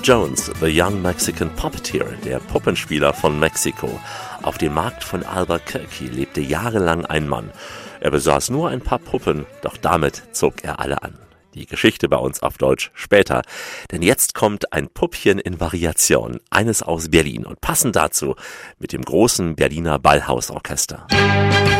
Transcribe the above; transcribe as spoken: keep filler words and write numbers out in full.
Jones, The Young Mexican Puppeteer, der Puppenspieler von Mexiko. Auf dem Markt von Albuquerque lebte jahrelang ein Mann. Er besaß nur ein paar Puppen, doch damit zog er alle an. Die Geschichte bei uns auf Deutsch später, denn jetzt kommt ein Puppchen in Variation, eines aus Berlin und passend dazu mit dem großen Berliner Ballhausorchester.